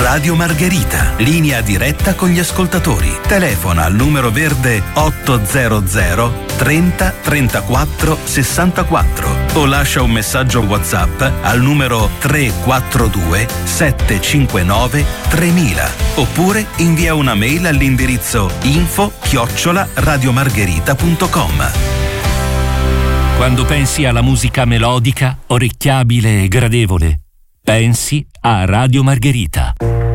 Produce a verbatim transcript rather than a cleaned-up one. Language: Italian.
Radio Margherita, linea diretta con gli ascoltatori. Telefona al numero verde ottocento trenta trentaquattro sessantaquattro o lascia un messaggio WhatsApp al numero tre quattro due sette cinque nove tremila oppure invia una mail all'indirizzo info chiocciola radiomargherita punto com. Quando pensi alla musica melodica, orecchiabile e gradevole, pensi a Radio Margherita.